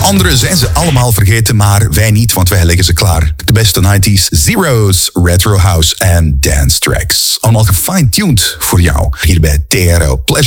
Anderen zijn ze allemaal vergeten, maar wij niet, want wij leggen ze klaar. De beste 90s, zeros, retro house en dance tracks. Allemaal gefine-tuned voor jou. Hier bij TRO Pleasure